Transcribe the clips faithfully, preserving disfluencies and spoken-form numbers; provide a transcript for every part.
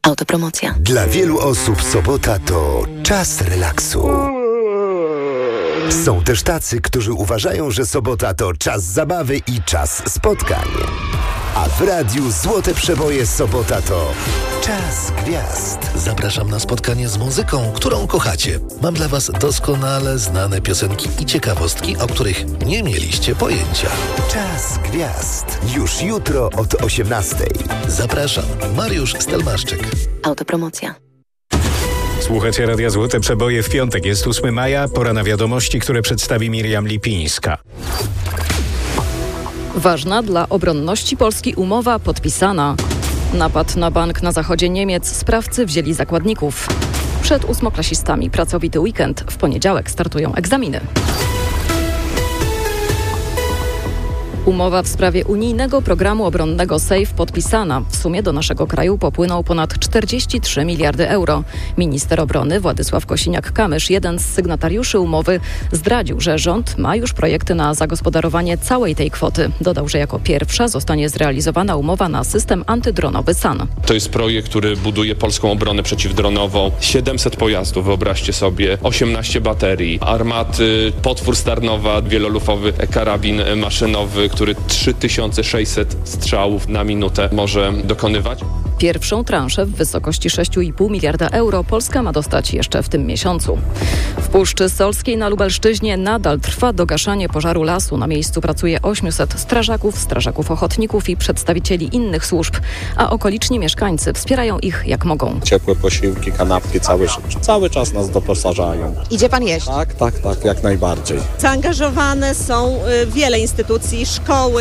Autopromocja. Dla wielu osób sobota to czas relaksu. Są też tacy, którzy uważają, że sobota to czas zabawy i czas spotkań. A w radiu Złote Przeboje sobota to czas gwiazd. Zapraszam na spotkanie z muzyką, którą kochacie. Mam dla Was doskonale znane piosenki i ciekawostki, o których nie mieliście pojęcia. Czas gwiazd. Już jutro od osiemnastej. Zapraszam, Mariusz Stelmaszczyk. Autopromocja. Słuchacie Radia Złote Przeboje w piątek. Jest ósmego maja. Pora na wiadomości, które przedstawi Miriam Lipińska. Ważna dla obronności Polski umowa podpisana. Napad na bank na zachodzie Niemiec. Sprawcy wzięli zakładników. Przed ósmoklasistami pracowity weekend. W poniedziałek startują egzaminy. Umowa w sprawie unijnego programu obronnego SAFE podpisana. W sumie do naszego kraju popłyną ponad czterdzieści trzy miliardy euro. Minister obrony Władysław Kosiniak-Kamysz, jeden z sygnatariuszy umowy, zdradził, że rząd ma już projekty na zagospodarowanie całej tej kwoty. Dodał, że jako pierwsza zostanie zrealizowana umowa na system antydronowy S A N. To jest projekt, który buduje polską obronę przeciwdronową. siedemset pojazdów, wyobraźcie sobie, osiemnaście baterii, armaty, potwór Starnowa, wielolufowy karabin maszynowy, który trzy tysiące sześćset strzałów na minutę może dokonywać. Pierwszą transzę w wysokości sześć i pół miliarda euro Polska ma dostać jeszcze w tym miesiącu. W Puszczy Solskiej na Lubelszczyźnie nadal trwa dogaszanie pożaru lasu. Na miejscu pracuje osiemset strażaków, strażaków ochotników i przedstawicieli innych służb, a okoliczni mieszkańcy wspierają ich jak mogą. Ciepłe posiłki, kanapki cały, cały czas nas doposażają. Idzie pan jeść? Tak, tak, tak, jak najbardziej. Zaangażowane są wiele instytucji, szkoły,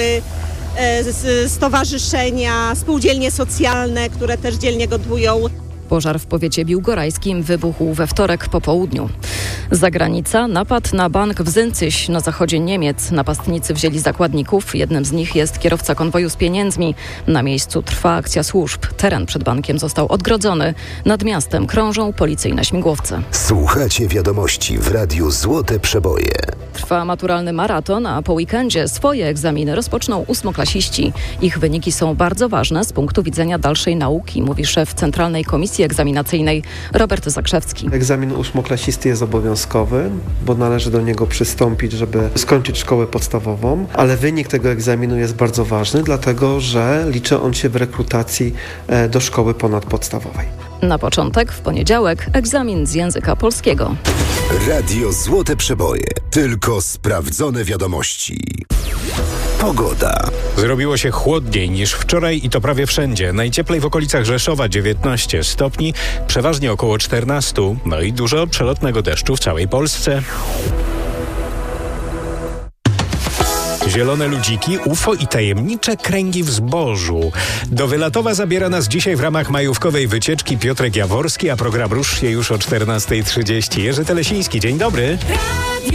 stowarzyszenia, spółdzielnie socjalne, które też dzielnie gotują. Pożar w powiecie biłgorajskim wybuchł we wtorek po południu. Zagranica, napad na bank w Zyncyś na zachodzie Niemiec. Napastnicy wzięli zakładników. Jednym z nich jest kierowca konwoju z pieniędzmi. Na miejscu trwa akcja służb. Teren przed bankiem został odgrodzony. Nad miastem krążą policyjne śmigłowce. Słuchacie wiadomości w radiu Złote Przeboje. Trwa maturalny maraton, a po weekendzie swoje egzaminy rozpoczną ósmoklasiści. Ich wyniki są bardzo ważne z punktu widzenia dalszej nauki, mówi szef Centralnej Komisji Egzaminacyjnej Robert Zakrzewski. Egzamin ósmoklasisty jest obowiązkowy, bo należy do niego przystąpić, żeby skończyć szkołę podstawową, ale wynik tego egzaminu jest bardzo ważny, dlatego że liczy on się w rekrutacji do szkoły ponadpodstawowej. Na początek w poniedziałek egzamin z języka polskiego. Radio Złote Przeboje. Tylko sprawdzone wiadomości. Pogoda. Zrobiło się chłodniej niż wczoraj i to prawie wszędzie. Najcieplej w okolicach Rzeszowa dziewiętnaście stopni, przeważnie około czternaście. No i dużo przelotnego deszczu w całej Polsce. Zielone ludziki, U F O i tajemnicze kręgi w zbożu. Do Wylatowa zabiera nas dzisiaj w ramach majówkowej wycieczki Piotrek Jaworski, a program ruszy się już o czternasta trzydzieści. Jerzy Telesiński, dzień dobry.